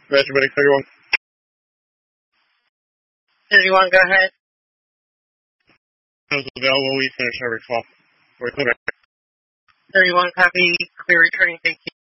Master Medic 31. 31, go ahead. Those available, we finish every call. We're clear. 31, copy. Clear returning, thank you.